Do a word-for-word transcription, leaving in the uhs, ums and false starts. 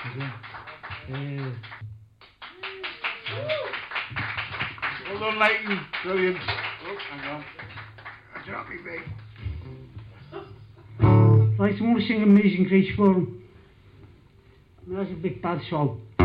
Uh, Well done, Leighton. Brilliant. Oh, hang on. That's not me, mate. right, I'm going to sing Amazing Grace for him. That's a big bad song.